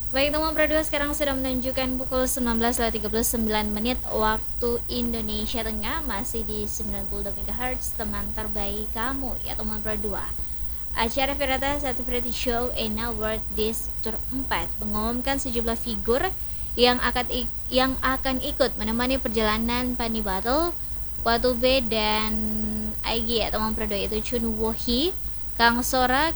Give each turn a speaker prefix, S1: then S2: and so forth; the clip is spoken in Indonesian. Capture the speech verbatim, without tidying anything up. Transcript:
S1: Baik teman Pro dua, sekarang sudah menunjukkan pukul sembilan belas lewat tiga puluh sembilan menit waktu Indonesia Tengah. Masih di sembilan puluh dua megahertz, teman terbaik kamu ya teman Pro dua. Acara Virata satu Variety Show in Award Disc Tour empat mengumumkan sejumlah figur yang akan yang akan ikut menemani perjalanan Pani Battle, Watu B dan I G ya teman Pro dua, itu Chun Wohi, Kang Sora,